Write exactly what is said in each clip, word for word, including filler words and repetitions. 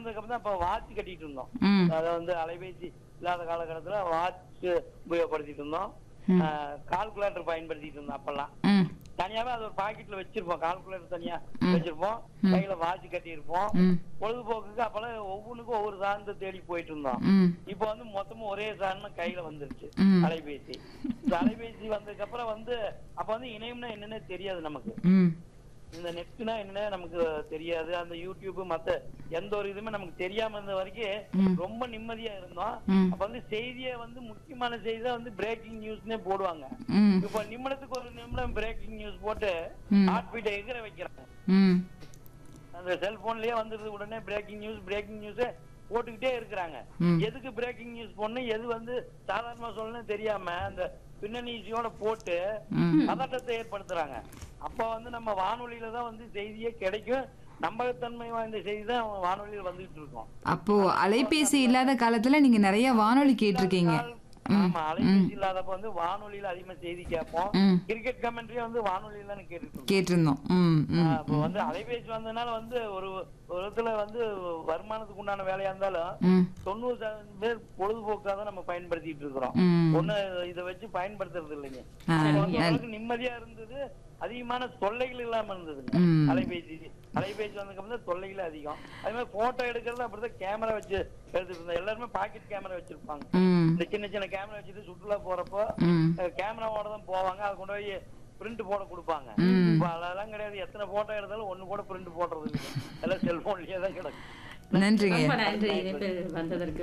வந்ததுக்கு அப்புறம் தான் இப்ப வாட்ச் கட்டிட்டு இருந்தோம். ம் அத வந்து அலைபேசி இல்லாத காலகட்டத்துல வாட்ச் உபயோகப்படுத்திட்டு இருந்தோம். கால்குலேட்டர் பயன்படுத்திட்டு இருந்தோம் அப்பெல்லாம். ம் தனியாவே அது ஒரு பாக்கெட்ல வச்சிருப்போம். கால்குலேட்டர் தனியா ம். வச்சிருப்போம். ம். கையில வாட்ச் கட்டி இருப்போம். ம் பொழுதுபோக்குக்கு அப்பெல்லாம் ஒவ்வொன்றுக்கும் ஒவ்வொரு சாதனத்தை தேடி போயிட்டு இருந்தோம். ம் இப்ப வந்து மொத்தமும் ஒரே சாதனம் கையில வந்துருச்சு, ம். அலைபேசி. இந்த அலைபேசி வந்ததுக்கு அப்புறம் வந்து அப்ப வந்து இணையம்னா என்னன்னே தெரியாது நமக்கு. ம் இந்த நெட்னா என்ன நமக்கு தெரியாது. அந்த யூடியூப் மத்த எந்த ஒரு இதுவுமே நமக்கு தெரியாம இருந்த ம். வரைக்கும் ரொம்ப நிம்மதியா இருந்தோம். ம். அப்ப வந்து செய்தியை வந்து முக்கியமான செய்தி தான் வந்து பிரேக்கிங் நியூஸ்னே போடுவாங்க. ம் இப்ப நிமிடத்துக்கு ஒரு நிமிடம் பிரேக்கிங் நியூஸ் போட்டு ம். ஹார்ட் பீட்டை எகிற வைக்கிறாங்க. ம் அந்த செல்போன்லயே வந்துருது, உடனே பிரேக்கிங் நியூஸ் பிரேக்கிங் நியூஸ் போட்டுக்கிட்டே இருக்கிறாங்க. ம். எதுக்கு பிரேக்கிங் நியூஸ் போடணும், எது வந்து சாதாரணமா சொல்லணும்னு தெரியாம அந்த பின்னணி இசையோட போட்டு ம் பதட்டத்தை ஏற்படுத்துறாங்க. அப்ப வந்து நம்ம வானொலியில தான் வந்து செய்தியே கிடைக்கும். நம்பகத்தன்மை வாய்ந்த செய்தி தான் வானொலியில் வந்துகிட்டு இருக்கோம். அப்போ அலைபேசி இல்லாத காலத்துல நீங்க நிறைய வானொலி கேட்டிருக்கீங்க. ம் ஆமா, அலைபேசி இல்லாதப்ப வந்து வானொலியில அதிகமா செய்தி கேட்போம். ம் கிரிக்கெட் கமெண்ட்ரி வந்து வானொலியில தான் கேட்டுட்டு இருக்கோம். கேட்டிருந்தோம். ம் ம் அப்ப வந்து அலைபேசி வந்ததுனால வந்து ஒரு ஒரு இடத்துல வந்து வருமானத்துக்கு உண்டான வேலையா இருந்தாலும் ம் தொண்ணூறு சதவீதம் பேர் பொழுதுபோக்காக தான் நம்ம பயன்படுத்திட்டு இருக்கிறோம். ம் ஒண்ணு இதை வச்சு பயன்படுத்துறது இல்லைங்க. ஆ, அப்ப வந்து நன்- ஓரளவுக்கு நிம்மதியா இருந்தது, அதிகமான தொல்லைகள் இல்லாம இருந்ததுங்க. ம். அலைபேசி அலைபேசி வந்ததுக்கு அப்புறம் தான் தொல்லைகள் அதிகம். அதே மாதிரி போட்டோ எடுக்கிறது அப்படிதான் கேமரா வச்சு எடுத்துட்டு இருந்தோம். எல்லாருமே பாக்கெட் கேமரா வச்சிருப்பாங்க. ம் இந்த சின்ன சின்ன கேமரா வச்சுட்டு சுற்றுலா போறப்போ ம் கேமராவோட தான் போவாங்க. அதை கொண்டு போய் பிரிண்ட் போட கொடுப்பாங்க. ம். இப்ப அதெல்லாம் கிடையாது. எத்தனை போட்டோ எடுத்தாலும் ஒண்ணு கூட பிரிண்ட் போடுறது இல்லை. எல்லாம் செல்போன்லயே தான் கிடக்கு. நன்றிங்க. ரொம்ப நன்றி இணைப்பு வந்ததற்கு.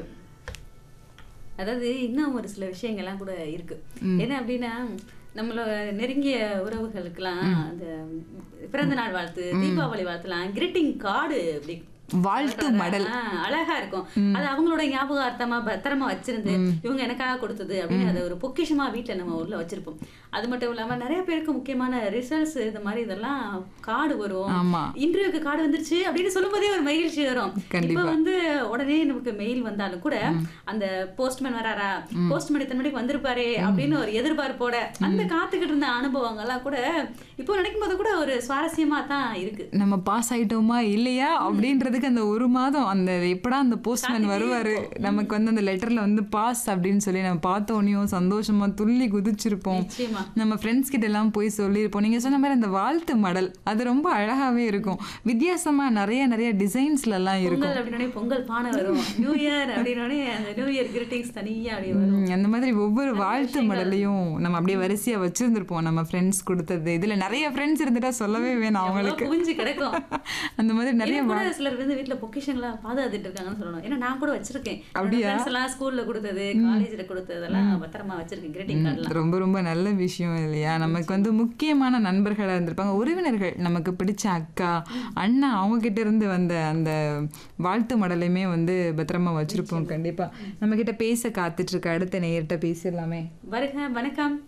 அதாவது இன்னும் ஒரு சில விஷயங்கள்லாம் கூட இருக்கு. ம். என்ன அப்படின்னா நம்மளோட நெருங்கிய உறவுகளுக்கெல்லாம் அந்த பிறந்த நாள் வாழ்த்து, தீபாவளி வாழ்த்துலாம் கிரீட்டிங் கார்டு அப்படி வாழ்த்து மடல். ஆ, அழகா இருக்கும். அது அவங்களோட ஞாபகார்த்தமா பத்திரமா வச்சிருந்து இவங்க எனக்காக கொடுத்தது அப்படின்னு அதை ஒரு பொக்கிஷமா வீட்டுல நம்ம உள்ள வச்சிருப்போம். அது மட்டும் இல்லாம நிறைய பேருக்கு முக்கியமான ரிசல்ட்ஸ் இந்த மாதிரி இதெல்லாம் கார்டு வரும். ஆமா. இன்டர்வியூக்கு கார்டு வந்துருச்சு அப்படின்னு சொல்லும் போதே ஒரு மகிழ்ச்சி வரும். கண்டிப்பா. இப்ப வந்து உடனே நமக்கு மெயில் வந்தாலும் கூட அந்த போஸ்ட்மேன் வராரா, போஸ்ட்மேன் இத்தனை மணிக்கு வந்திருப்பாரே அப்படின்னு ஒரு எதிர்பார்ப்போட அந்த காத்துக்கிட்டு இருந்த அனுபவங்கள்லாம் கூட இப்போ நினைக்கும் போது கூட ஒரு சுவாரஸ்யமா தான் இருக்கு. நம்ம பாஸ் ஆயிட்டோமா இல்லையா அப்படின்றதுக்கு அந்த ஒரு மாதம் அந்த எப்படா அந்த போஸ்ட்மேன் வருவாரு, நமக்கு வந்து அந்த லெட்டர்ல வந்து பாஸ் அப்படின்னு சொல்லி நம்ம பார்த்த உடனேயும் சந்தோஷமா துள்ளி குதிச்சிருப்போம். நிச்சயமா. நம்ம ஃப்ரெண்ட்ஸ் கிட்ட எல்லாம் போய் சொல்லியிருப்போம். நீங்க சொன்ன மாதிரி அந்த வாழ்த்து மடல் அது ரொம்ப அழகாவே இருக்கும். வித்தியாசமா நிறைய நிறைய டிசைன்ஸ்ல எல்லாம் இருக்கும். பொங்கல் அப்படின்னே பொங்கல் பானை வரும், நியூ இயர் அப்படின்னே அந்த நியூ இயர் கிரீட்டிங்ஸ் தனியா அப்படியே வரும். ம், அந்த மாதிரி ஒவ்வொரு வாழ்த்து மடலையும் நம்ம அப்படியே வரிசையா வச்சிருந்திருப்போம். நம்ம ஃப்ரெண்ட்ஸ் கொடுத்தது, இதுல நிறைய ஃப்ரெண்ட்ஸ் இருந்துட்டா சொல்லவே வேணும் அவங்களுக்கு. குவிஞ்சு கிடக்கும். அந்த மாதிரி நிறைய எனக்கு வா- கூட சிலர் வந்து வீட்டுல பொக்கிஷன்லாம் பாதுகாத்துட்டு இருக்காங்கன்னு சொல்லணும். ஏன்னா நான் கூட வச்சிருக்கேன். அப்படியா? ஃப்ரெண்ட்ஸ் எல்லாம் ஸ்கூல்ல கொடுத்தது, காலேஜ்ல கொடுத்ததெல்லாம் பத்திரமா வச்சிருக்கேன் கிரீட்டிங் கார்டுலாம். ரொம்ப ரொம்ப நல்ல விஷயம் இல்லையா? நமக்கு வந்து முக்கியமான நண்பர்களா இருந்திருப்பாங்க, உறவினர்கள், நமக்கு பிடிச்ச அக்கா அண்ணா, அவங்க கிட்ட இருந்து வந்த அந்த வாழ்த்து மடலையுமே வந்து பத்திரமா வச்சிருப்போம். கண்டிப்பா நம்ம கிட்ட பேச காத்துட்டு இருக்க அடுத்த நேயர்கிட்ட பேசிடலாமே. வருக. வணக்கம்.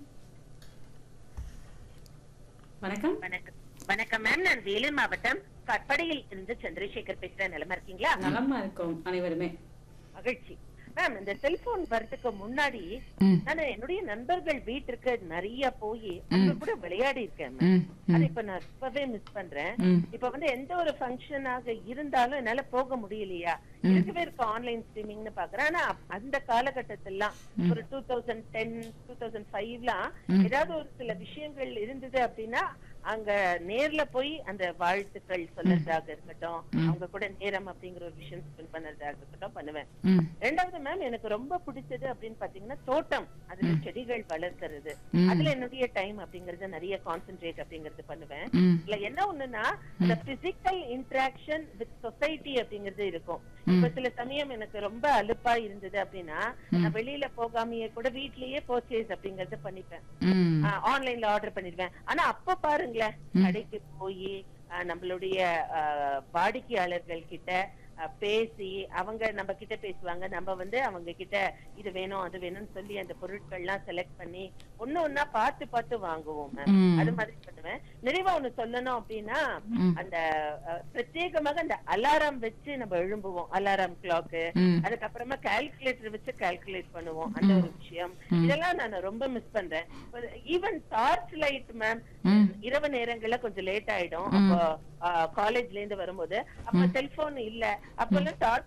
வணக்கம். வணக்கம் வணக்கம் மேம். நான் வேலூர் மாவட்டம் கட்படையில் இருந்து சந்திரசேகர் பேசுறேன். நிலமா இருக்கீங்களா? நலமா இருக்கிறோம் அனைவருமே. மகிழ்ச்சி மேம். இந்த செல்போன் வரதுக்கு முன்னாடி ம். நான் என்னுடைய நண்பர்கள் வீட்டிற்கு நிறைய போய் அவங்க கூட விளையாடி இருக்கேன் மேம். ம், அதை ம், இப்ப நான் இப்பவே மிஸ் பண்றேன். ம். இப்ப வந்து எந்த ஒரு ஃபங்க்ஷனாக இருந்தாலும் என்னால போக முடியலையா, இருக்கவே இருக்க ஆன்லைன் ஸ்ட்ரீமிங்னு பாக்குறேன். ஆனா அந்த காலகட்டத்திலாம் ஒரு two thousand ten two thousand ஃபைவ்லாம் ஏதாவது ஒரு சில விஷயங்கள் இருந்தது அப்படின்னா அங்க நேர்ல போய் அந்த வாழ்த்துக்கள் சொல்றதாக இருக்கட்டும், அவங்க கூட நேரம் அப்படிங்கிற ஒரு விஷயம் ஸ்பெண்ட் பண்றதாக இருக்கட்டும் பண்ணுவேன். ம். ரெண்டாவது மேம், எனக்கு ரொம்ப பிடிச்சது அப்படின்னு பாத்தீங்கன்னா தோட்டம், அதுல செடிகள் வளர்க்கறது, ம். அதுல என்னுடைய டைம் அப்படிங்கறது நிறைய கான்சென்ட்ரேட் அப்படிங்கறது பண்ணுவேன். ம். இல்ல என்ன ஒண்ணுன்னா அந்த பிசிக்கல் இன்டராக்ஷன் வித் சொசைட்டி அப்படிங்கறது இருக்கும். இப்ப சில சமயம் எனக்கு ரொம்ப அலுப்பா இருந்தது அப்படின்னா நான் வெளியில போகாமையே கூட வீட்லயே பர்ச்சேஸ் அப்படிங்கறத பண்ணிப்பேன். ம். ஆன்லைன்ல ஆர்டர் பண்ணிடுவேன். ஆனா அப்ப பாருங்களேன், கடைக்கு போய் நம்மளுடைய அஹ், வாடிக்கையாளர்கள் கிட்ட அஹ், பேசி அவங்க நம்ம கிட்ட பேசுவாங்க, நம்ம வந்து அவங்க கிட்ட இது வேணும் அது வேணும்னு சொல்லி அந்த பொருட்கள் எல்லாம் செலக்ட் பண்ணி ஒண்ணு ஒன்னா பார்த்து பார்த்து வாங்குவோம் மேம். ம். அது மாதிரி பண்ணுவேன். நிறைவா ஒண்ணு சொல்லணும் அப்படின்னா ம். அந்த அஹ், பிரத்யேகமாக அந்த அலாரம் வச்சு நம்ம எழும்புவோம், அலாரம் கிளாக்கு. ம். அதுக்கப்புறமா கால்குலேட்டர் வச்சு கால்குலேட் பண்ணுவோம், அந்த ஒரு விஷயம். இதெல்லாம் நான் ரொம்ப மிஸ் பண்றேன். ஈவன் டார்ச் லைட் மேம், இரவு நேரங்கள்ல கொஞ்சம் லேட் ஆயிடும் அப்போ காலேஜ்ல இருந்து வரும்போது, அப்ப செல்போன் இல்ல, அப்பெல்லாம் டார்ச்